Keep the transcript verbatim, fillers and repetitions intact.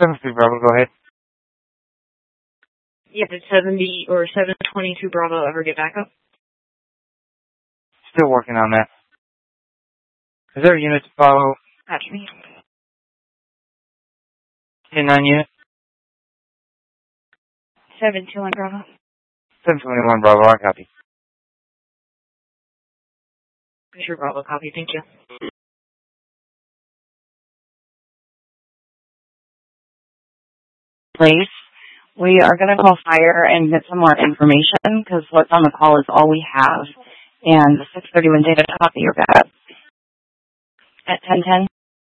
seven three Bravo, go ahead. Yeah, did seventy or seven twenty-two Bravo ever get back up? Still working on that. Is there a unit to follow? Gotcha. ten nine unit? seven two one Bravo. seven twenty-one Bravo, I copy. Sure, Bravo, copy, thank you. Place. We are going to call fire and get some more information because what's on the call is all we have. And the six thirty-one data copy, you're back at ten ten.